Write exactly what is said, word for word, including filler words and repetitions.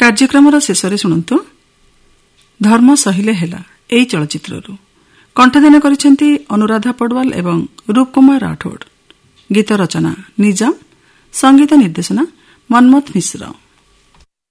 କାର୍ଯ୍ୟକ୍ରମର ଶେଷରେ ଶୁଣନ୍ତୁ ଧର୍ମ ସହିଲେ ହେଲା ଏହି ଚଳଚ୍ଚିତ୍ରରୁ କଣ୍ଠଦାନ କରିଛନ୍ତି ଅନୁରାଧା ପଡୱାଲ ଏବଂ ରୂପ କୁମାର ରାଠୋଡ। ଗୀତ ରଚନା ନିଜାମ, ସଙ୍ଗୀତ ନିର୍ଦ୍ଦେଶନା ମନ୍ମଥ ମିଶ୍ର।